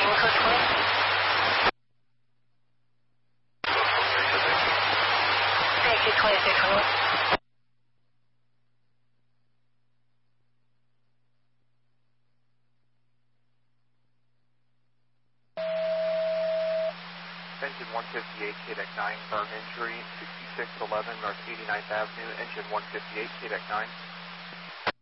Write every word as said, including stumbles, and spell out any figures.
Thank you, twenty-six hello. Engine one fifty-eight, K D E C nine, burn injury, sixty-six eleven North eighty-ninth Avenue, engine one fifty-eight, K D E C nine.